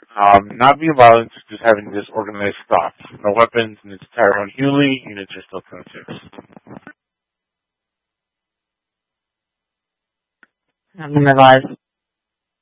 Not being violent, just having disorganized thoughts. No weapons, and it's Tyrone Hewley, units are still 10-6. I'm gonna advise.